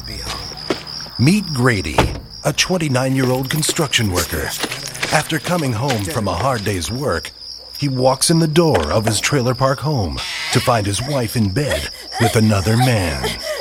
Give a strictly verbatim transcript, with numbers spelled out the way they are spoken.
to be home. Meet Grady, a twenty-nine-year-old construction worker. After coming home from a hard day's work, he walks in the door of his trailer park home to find his wife in bed with another man.